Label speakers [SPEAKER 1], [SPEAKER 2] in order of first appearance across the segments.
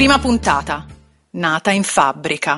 [SPEAKER 1] Prima puntata. Nata in fabbrica.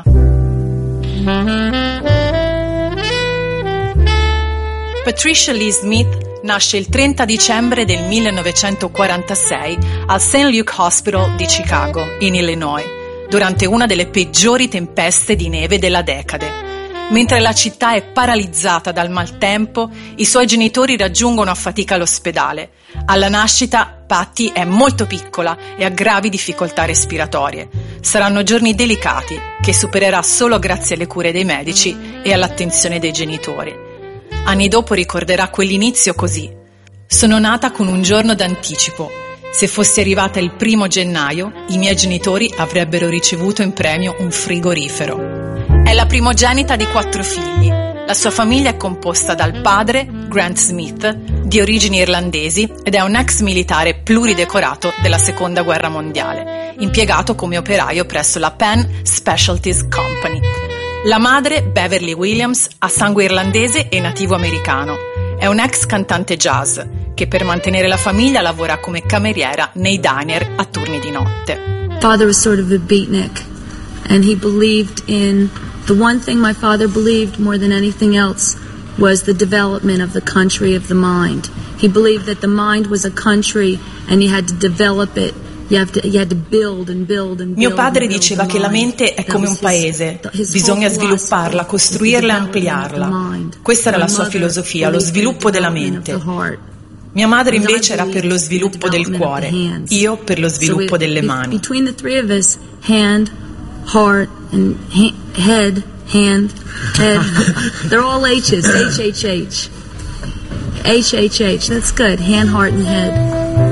[SPEAKER 1] Patricia Lee Smith nasce il 30 dicembre del 1946 al St. Luke Hospital di Chicago, in Illinois, durante una delle peggiori tempeste di neve della decade. Mentre la città è paralizzata dal maltempo, i suoi genitori raggiungono a fatica l'ospedale. Alla nascita, Patty è molto piccola e ha gravi difficoltà respiratorie. Saranno giorni delicati che supererà solo grazie alle cure dei medici e all'attenzione dei genitori. Anni dopo ricorderà quell'inizio così: sono nata con un giorno d'anticipo. Se fossi arrivata il 1 gennaio, i miei genitori avrebbero ricevuto in premio un frigorifero. È la primogenita di 4 figli. La sua famiglia è composta dal padre, Grant Smith, di origini irlandesi, ed è un ex militare pluridecorato della Seconda Guerra Mondiale, impiegato come operaio presso la Penn Specialties Company. La madre, Beverly Williams, ha sangue irlandese e nativo americano. È un ex cantante jazz che per mantenere la famiglia lavora come cameriera nei diner a turni di notte.
[SPEAKER 2] Father was sort of a beatnik, and he believed in the one thing my father believed more than anything else was the development of the country, of the mind. He believed that the mind was a country and you had to develop it. You had to build and build and build.
[SPEAKER 1] Mio padre diceva che la mente è come un paese, bisogna svilupparla, costruirla e ampliarla. Questa era la sua filosofia, lo sviluppo della mente. Mia madre invece era per lo sviluppo del cuore, io per lo sviluppo delle mani.
[SPEAKER 2] Between the three of us, hand, heart and head, hand, head. They're all H's, H-H-H. H-H-H, that's good. Hand, heart and head.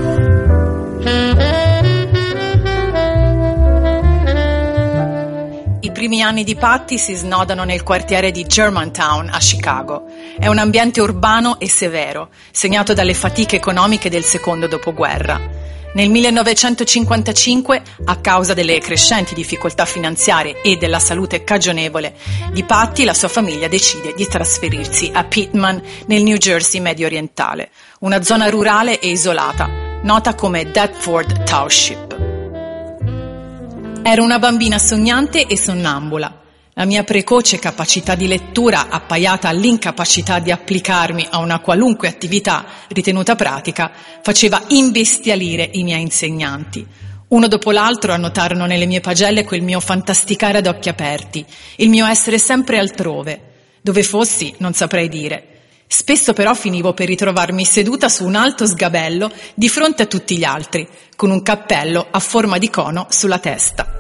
[SPEAKER 1] I primi anni di Patty si snodano nel quartiere di Germantown a Chicago. È un ambiente urbano e severo, segnato dalle fatiche economiche del secondo dopoguerra. Nel 1955, a causa delle crescenti difficoltà finanziarie e della salute cagionevole di Patty, la sua famiglia decide di trasferirsi a Pitman, nel New Jersey medio orientale, una zona rurale e isolata, nota come Deptford Township. Ero una bambina sognante e sonnambula. La mia precoce capacità di lettura, appaiata all'incapacità di applicarmi a una qualunque attività ritenuta pratica, faceva imbestialire i miei insegnanti. Uno dopo l'altro annotarono nelle mie pagelle quel mio fantasticare ad occhi aperti, il mio essere sempre altrove. Dove fossi non saprei dire. Spesso però finivo per ritrovarmi seduta su un alto sgabello di fronte a tutti gli altri, con un cappello a forma di cono sulla testa.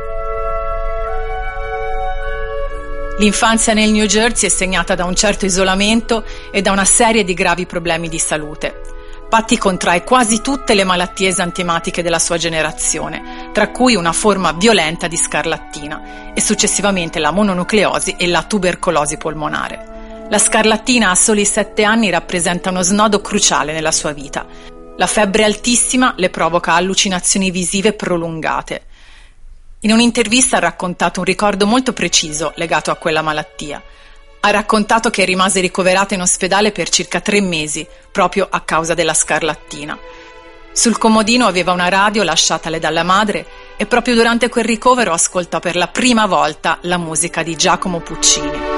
[SPEAKER 1] L'infanzia nel New Jersey è segnata da un certo isolamento e da una serie di gravi problemi di salute. Patty contrae quasi tutte le malattie esantematiche della sua generazione, tra cui una forma violenta di scarlattina e successivamente la mononucleosi e la tubercolosi polmonare. La scarlattina a soli 7 anni rappresenta uno snodo cruciale nella sua vita. La febbre altissima le provoca allucinazioni visive prolungate. In un'intervista ha raccontato un ricordo molto preciso legato a quella malattia. Ha raccontato che rimase ricoverata in ospedale per circa 3 mesi, proprio a causa della scarlattina. Sul comodino aveva una radio lasciatale dalla madre e proprio durante quel ricovero ascoltò per la prima volta la musica di Giacomo Puccini.